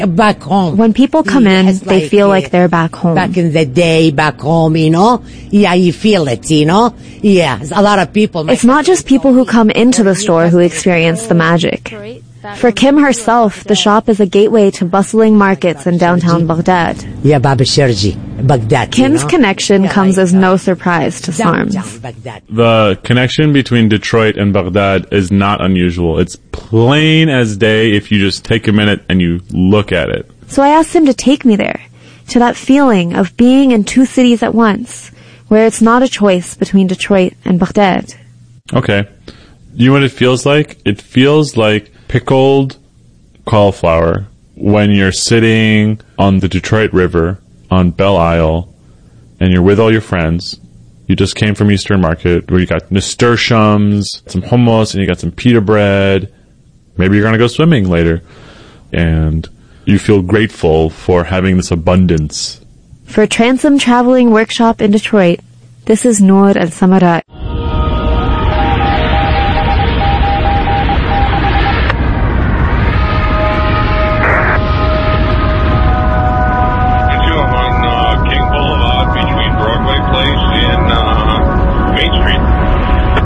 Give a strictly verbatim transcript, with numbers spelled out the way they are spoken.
Back home. When people come in, It's they like, feel uh, like they're back home. Back in the day, back home, you know? Yeah, you feel it, you know? Yeah, a lot of people. It's not just people who come into the store who experience the magic. For Kim herself, the shop is a gateway to bustling markets in downtown Baghdad. Yeah, Baba Sherji, Baghdad. Kim's you know? connection Yeah, comes like, as uh, no surprise to down- Sarms. down Baghdad. The connection between Detroit and Baghdad is not unusual. It's plain as day if you just take a minute and you look at it. So I asked him to take me there, to that feeling of being in two cities at once, where it's not a choice between Detroit and Baghdad. Okay. You know what it feels like? It feels like pickled cauliflower when you're sitting on the Detroit River on Belle Isle and you're with all your friends. You just came from Eastern Market where you got nasturtiums, some hummus, and you got some pita bread. Maybe you're going to go swimming later. And you feel grateful for having this abundance. For Transom Traveling Workshop in Detroit, this is Noor Al Samarai.